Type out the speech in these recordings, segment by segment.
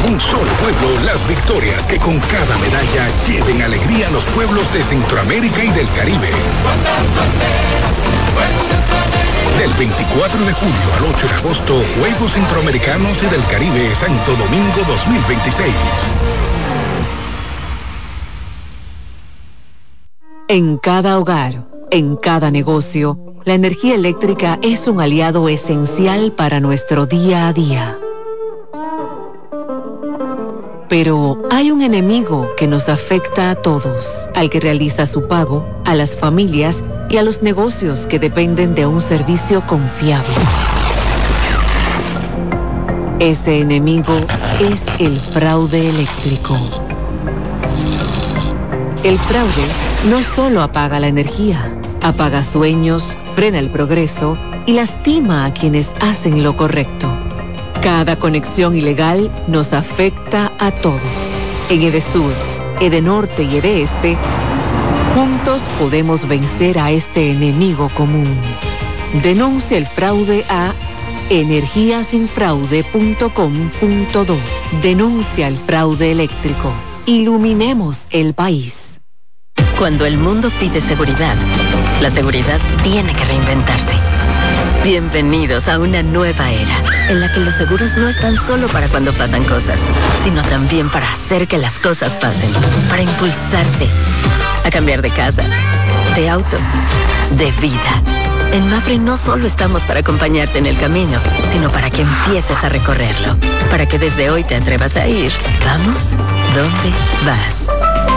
un solo pueblo las victorias que con cada medalla lleven alegría a los pueblos de Centroamérica y del Caribe. Del 24 de julio al 8 de agosto, Juegos Centroamericanos y del Caribe, Santo Domingo 2026. En cada hogar, en cada negocio, la energía eléctrica es un aliado esencial para nuestro día a día. Pero hay un enemigo que nos afecta a todos, al que realiza su pago, a las familias y a los negocios que dependen de un servicio confiable. Ese enemigo es el fraude eléctrico. El fraude no solo apaga la energía, apaga sueños, frena el progreso y lastima a quienes hacen lo correcto. Cada conexión ilegal nos afecta a todos. En Edesur, Edenorte y Edeeste, juntos podemos vencer a este enemigo común. Denuncia el fraude a energiasinfraude.com.do. Denuncia el fraude eléctrico. Iluminemos el país. Cuando el mundo pide seguridad, la seguridad tiene que reinventarse. Bienvenidos a una nueva era, en la que los seguros no están solo para cuando pasan cosas, sino también para hacer que las cosas pasen, para impulsarte a cambiar de casa, de auto, de vida. En Mapfre no solo estamos para acompañarte en el camino, sino para que empieces a recorrerlo, para que desde hoy te atrevas a ir. Vamos, ¿dónde vas?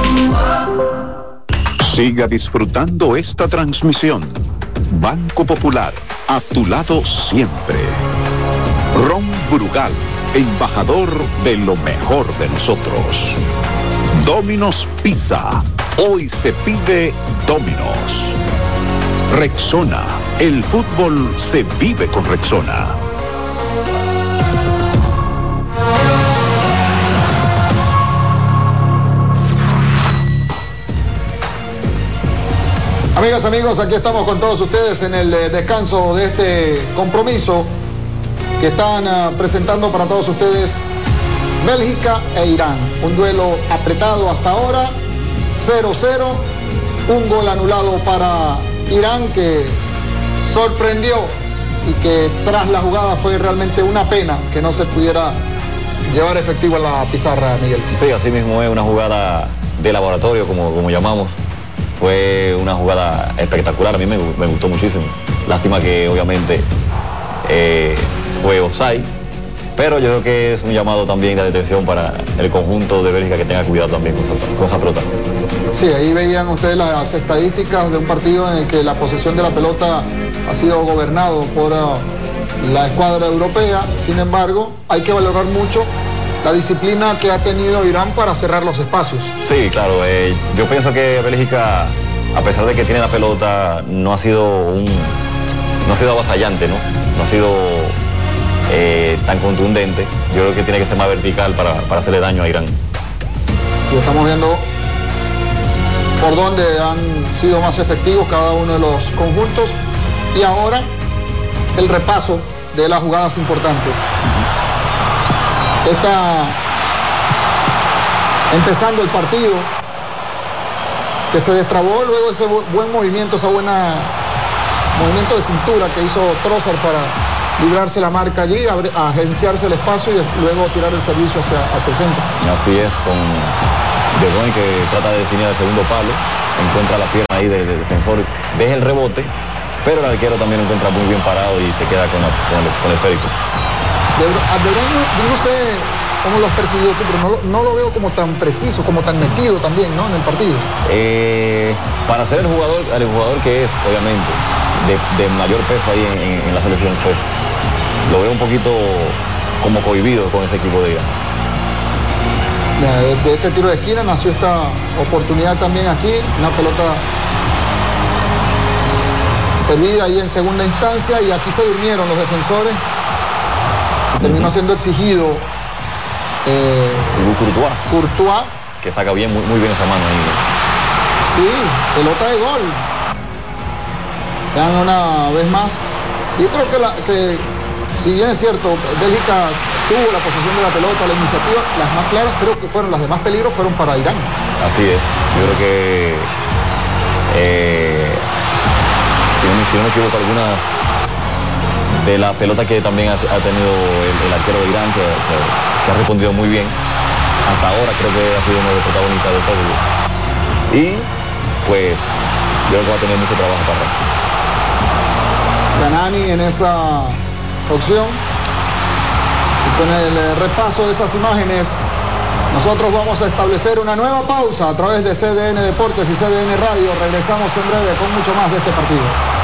Siga disfrutando esta transmisión. Banco Popular, a tu lado siempre. Ron Brugal, embajador de lo mejor de nosotros. Domino's Pizza, hoy se pide Domino's. Rexona, el fútbol se vive con Rexona. Amigas, amigos, aquí estamos con todos ustedes en el descanso de este compromiso que están presentando para todos ustedes Bélgica e Irán. Un duelo apretado hasta ahora, 0-0, un gol anulado para Irán que sorprendió y que tras la jugada fue realmente una pena que no se pudiera llevar efectivo a la pizarra, Miguel. Sí, así mismo es una jugada de laboratorio, como llamamos. Fue una jugada espectacular, a mí me gustó muchísimo. Lástima que obviamente fue offside, pero yo creo que es un llamado también de atención para el conjunto de Bélgica que tenga cuidado también con esa pelota. Sí, ahí veían ustedes las estadísticas de un partido en el que la posesión de la pelota ha sido gobernado por la escuadra europea. Sin embargo, hay que valorar mucho la disciplina que ha tenido Irán para cerrar los espacios. Sí, claro, yo pienso que Bélgica, a pesar de que tiene la pelota, no ha sido avasallante, ¿no? No ha sido tan contundente. Yo creo que tiene que ser más vertical para hacerle daño a Irán. Y estamos viendo por dónde han sido más efectivos cada uno de los conjuntos. Y ahora el repaso de las jugadas importantes. Está empezando el partido que se destrabó luego de ese buen movimiento, movimiento de cintura que hizo Trossard para librarse la marca allí, agenciarse el espacio y luego tirar el servicio hacia el centro. Así es, con De Bruyne que trata de definir el segundo palo, encuentra la pierna ahí del defensor, deja el rebote, pero el arquero también lo encuentra muy bien parado y se queda con el esférico. De Bruyne, yo no sé cómo lo has percibido tú, pero no lo veo como tan preciso, como tan metido también, ¿no? En el partido. Para ser el jugador que es, obviamente, de mayor peso ahí en la selección, pues lo veo un poquito como cohibido con ese equipo de Irán. De este tiro de esquina nació esta oportunidad también aquí, una pelota servida ahí en segunda instancia y aquí se durmieron los defensores. Terminó siendo exigido Courtois, que saca bien, muy bien esa mano ahí. Sí, pelota de gol. Vean una vez más. Yo creo que si bien es cierto, Bélgica tuvo la posesión de la pelota, la iniciativa, las más claras creo que fueron, las de más peligro fueron para Irán. Así es, yo creo que si no me equivoco, algunas de la pelota que también ha tenido el arquero de Irán, que ha respondido muy bien. Hasta ahora creo que ha sido uno de los protagonistas del juego. Y pues yo creo que va a tener mucho trabajo para él. Canani en esa opción. Y con el repaso de esas imágenes, nosotros vamos a establecer una nueva pausa a través de CDN Deportes y CDN Radio. Regresamos en breve con mucho más de este partido.